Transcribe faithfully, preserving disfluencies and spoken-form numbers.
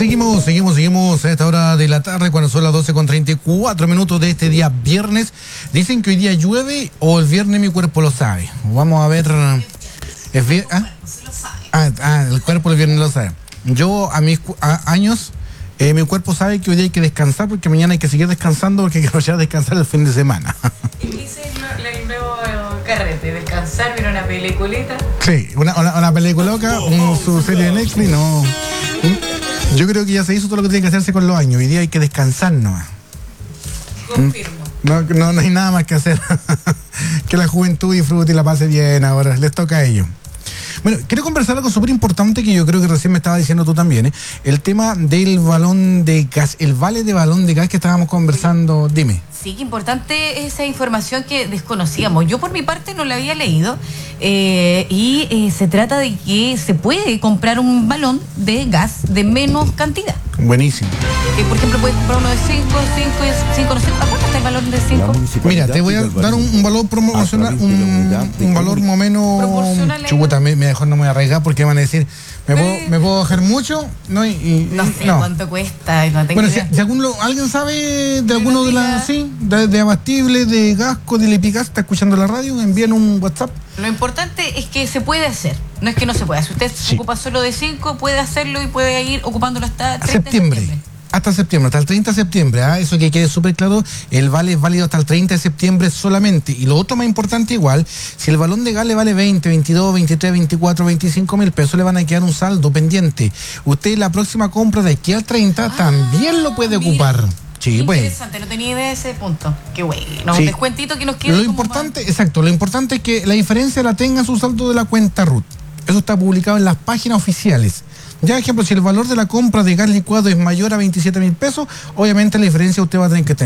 Seguimos, seguimos, seguimos a esta hora de la tarde, cuando son las doce con treinta y cuatro minutos de este día viernes. Dicen que hoy día llueve o el viernes mi cuerpo lo sabe. Vamos a ver. ¿Es vier... ¿Ah? Ah, ah, el cuerpo el viernes lo sabe. Yo a mis a años, eh, mi cuerpo sabe que hoy día hay que descansar porque mañana hay que seguir descansando porque hay que ya descansar el fin de semana. ¿Y dice el nuevo carrete? ¿Descansar? ¿Ver una peliculita? Sí, una, una, una película loca, un, su serie de Netflix, no. Yo creo que ya se hizo todo lo que tiene que hacerse con los años. Hoy día hay que descansar nomás. Confirmo. No, no, no hay nada más que hacer. Que la juventud disfrute y la pase bien ahora. Les toca a ellos. Bueno, quiero conversar algo súper importante que yo creo que recién me estaba diciendo tú también, ¿eh? El tema del balón de gas, el vale de balón de gas que estábamos conversando. Dime. Sí, qué importante esa información que desconocíamos. Yo por mi parte no la había leído eh, y eh, se trata de que se puede comprar un balón de gas de menos cantidad. Buenísimo. Que por ejemplo puedes comprar uno de cinco, cinco y cinco, no sé, ¿a cuánto está el balón de cinco? Mira, te voy a dar un, un valor promocional, un, un valor más o menos. Chuta, me, me mejor no me voy a arriesgar porque van a decir, ¿me puedo, ¿me puedo bajar mucho? No, y, y, no sé no. cuánto cuesta. No tengo bueno, idea. si, si algún, alguien sabe de alguno de las, sí, de, de Abastible, de Gasco, de Lipicás, está escuchando la radio, envíen un WhatsApp. Lo importante es que se puede hacer, no es que no se pueda. Si usted sí. ocupa solo de cinco, puede hacerlo y puede ir ocupándolo hasta treinta septiembre. de septiembre. Hasta septiembre, hasta el treinta de septiembre, ¿ah? Eso que quede súper claro, el vale es válido hasta el treinta de septiembre solamente. Y lo otro más importante igual, si el balón de gas le vale veinte, veintidós, veintitrés, veinticuatro, veinticinco mil pesos, le van a quedar un saldo pendiente. Usted la próxima compra de aquí al treinta ah, también lo puede mira. ocupar. Sí, pues. Interesante, no tenía idea de ese punto. Qué bueno, sí. Un descuentito que nos queda. Lo importante, para... exacto, lo importante es que la diferencia la tenga su saldo de la cuenta R U T. Eso está publicado en las páginas oficiales. Ya, ejemplo, si el valor de la compra de gas licuado es mayor a veintisiete mil pesos, obviamente la diferencia usted va a tener que tener.